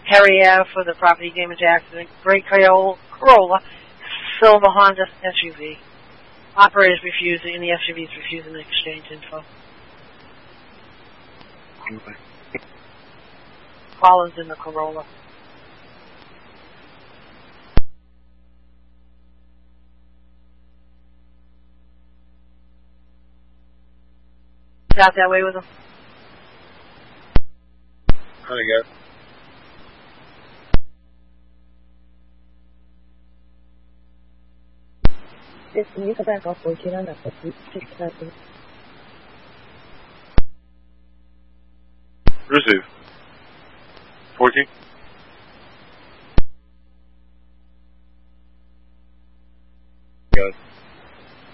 Harry F. with a property damage accident. Gray Corolla, silver Honda SUV. Operators refusing, and the SUV is refusing to exchange info. Collins in the Corolla. Out that way with him. There you go. This new back off for Kirana for 630. Receive. 14. Got it.